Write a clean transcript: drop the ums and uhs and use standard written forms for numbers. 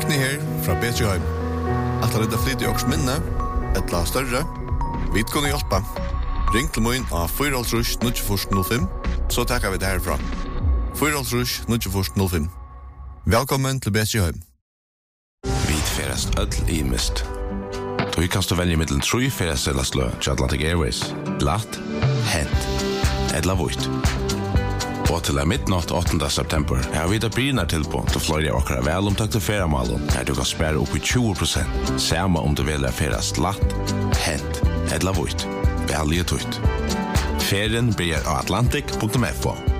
Magni her fra Betrheim. At han redda flyt I åks minne, etla større. Vi kunne hjelpe. Ring til min av 4-0-0-5, så takker vi det herfra. 4-0-0-5. Velkommen til Betrheim. Vi ferast öll I mist. Du kan stå velge mittelen 3 ferdagselaslø til Atlantic Airways. Glatt, hent, edla vuit. Og til midnatt 8. september har vi det brynar tilbå til flere av okra velomtakte feriemalen der du kan spære opp I 20%. Samme om du velger feras glatt, hent, edla vuit. Velge tutt. Ferien blir av atlantic.fo.